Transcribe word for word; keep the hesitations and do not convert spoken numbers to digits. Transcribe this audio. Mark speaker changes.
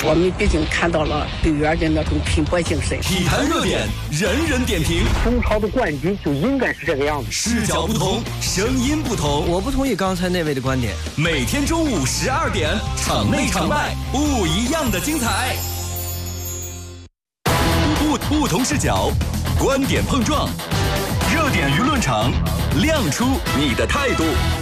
Speaker 1: 我们毕竟看到了队员的那种拼搏精神。
Speaker 2: 体坛热点，人人点评。
Speaker 3: 中超的冠军就应该是这个样子。
Speaker 2: 视角不同，声音不同。
Speaker 4: 我不同意刚才那位的观点。
Speaker 2: 每天中午十二点，场内场外不一样的精彩。不不同视角，观点碰撞，热点舆论场，亮出你的态度。